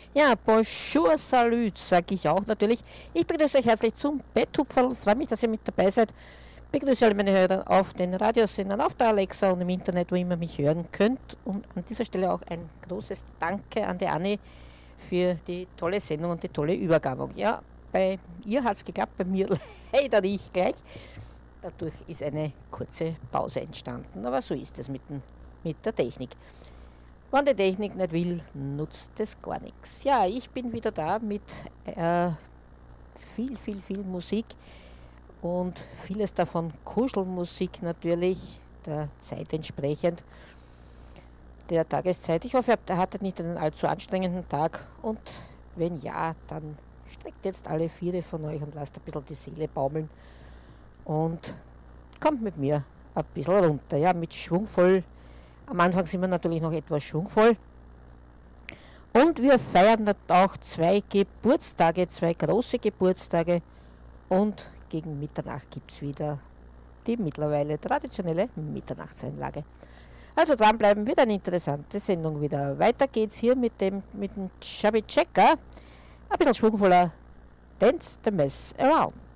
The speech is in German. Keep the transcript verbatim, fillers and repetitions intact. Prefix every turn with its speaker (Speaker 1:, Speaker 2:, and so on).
Speaker 1: Ja, bonjour, salut, sage ich auch natürlich. Ich begrüße euch herzlich zum Betthupferl. Freue mich, dass ihr mit dabei seid. Begrüße alle meine Hörer auf den Radiosendern, auf der Alexa und im Internet, wo immer mich hören könnt. Und an dieser Stelle auch ein großes Danke an die Anni für die tolle Sendung und die tolle Übergabe. Ja, bei ihr hat es geklappt, bei mir leider nicht gleich. Dadurch ist eine kurze Pause entstanden, aber so ist es mit, den, mit der Technik. Wenn die Technik nicht will, nutzt es gar nichts. Ja, ich bin wieder da mit äh, viel, viel, viel Musik und vieles davon Kuschelmusik natürlich, der Zeit entsprechend, der Tageszeit. Ich hoffe, ihr hattet nicht einen allzu anstrengenden Tag und wenn ja, dann streckt jetzt alle Viere von euch und lasst ein bisschen die Seele baumeln und kommt mit mir ein bisschen runter, ja, mit schwungvoll. Am Anfang sind wir natürlich noch etwas schwungvoll. Und wir feiern auch zwei Geburtstage, zwei große Geburtstage. Und gegen Mitternacht gibt es wieder die mittlerweile traditionelle Mitternachtseinlage. Also dranbleiben, wird eine interessante Sendung wieder. Weiter geht's hier mit dem, mit dem Chubby Checker. Ein bisschen schwungvoller. Dance the Mess Around.